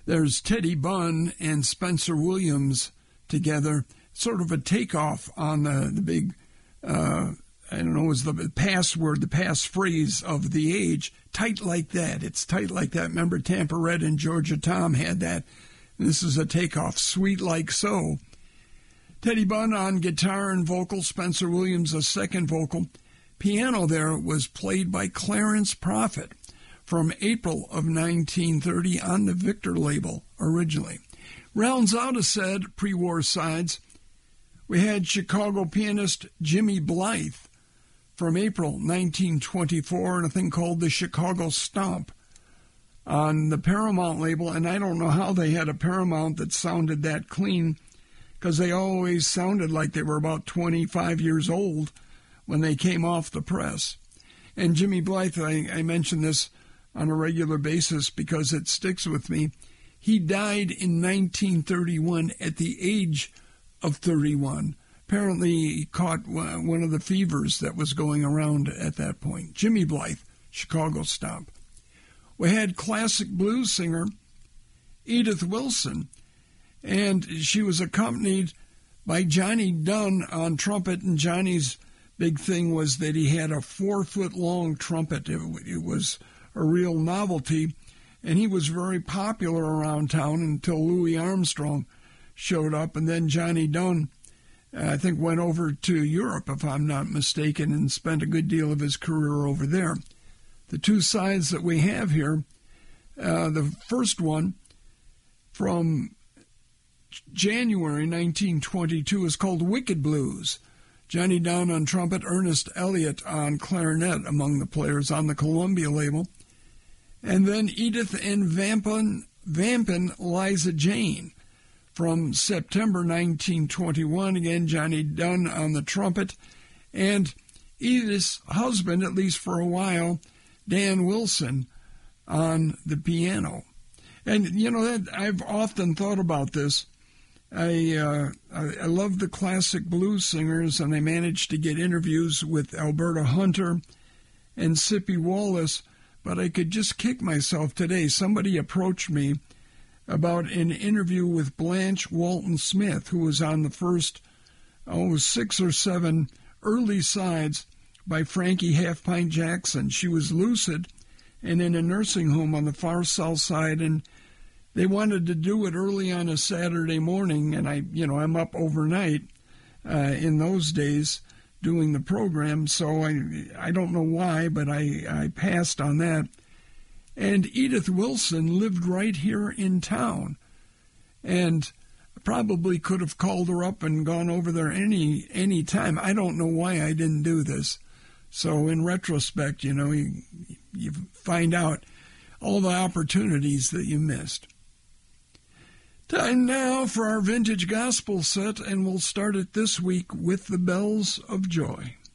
There's Teddy Bunn and Spencer Williams together, sort of a takeoff on the big, I don't know, was the password, the passphrase of the age, Tight Like That. It's Tight Like That. Remember, Tampa Red and Georgia Tom had that. This is a takeoff, Sweet Like So. Teddy Bunn on guitar and vocal, Spencer Williams a second vocal. Piano there was played by Clarence Prophet from April of 1930 on the Victor label originally. Rounds out a set pre-war sides, we had Chicago pianist Jimmy Blythe from April 1924 and a thing called the Chicago Stomp on the Paramount label, and I don't know how they had a Paramount that sounded that clean, because they always sounded like they were about 25 years old when they came off the press. And Jimmy Blythe, I mention this on a regular basis because it sticks with me. He died in 1931 at the age of 31. Apparently he caught one of the fevers that was going around at that point. Jimmy Blythe, Chicago Stomp. We had classic blues singer Edith Wilson, and she was accompanied by Johnny Dunn on trumpet, and Johnny's big thing was that he had a 4-foot-long trumpet. It was a real novelty, and he was very popular around town until Louis Armstrong showed up, and then Johnny Dunn, I think, went over to Europe, if I'm not mistaken, and spent a good deal of his career over there. The two sides that we have here, the first one from January 1922 is called Wicked Blues. Johnny Dunn on trumpet, Ernest Elliott on clarinet among the players on the Columbia label. And then Edith and Vampin' Liza Jane from September 1921. Again, Johnny Dunn on the trumpet. And Edith's husband, at least for a while, Dan Wilson, on the piano. And, you know, I've often thought about this. I love the classic blues singers, and I managed to get interviews with Alberta Hunter and Sippy Wallace, but I could just kick myself today. Somebody approached me about an interview with Blanche Walton Smith, who was on the first 6 or 7 early sides by Frankie Half-Pint Jackson. She was lucid and in a nursing home on the far south side, and they wanted to do it early on a Saturday morning, and I'm up overnight in those days doing the program, so I don't know why, but I passed on that. And Edith Wilson lived right here in town, and probably could have called her up and gone over there any time. I don't know why I didn't do this. So in retrospect, you find out all the opportunities that you missed. Time now for our vintage gospel set, and we'll start it this week with the Bells of Joy.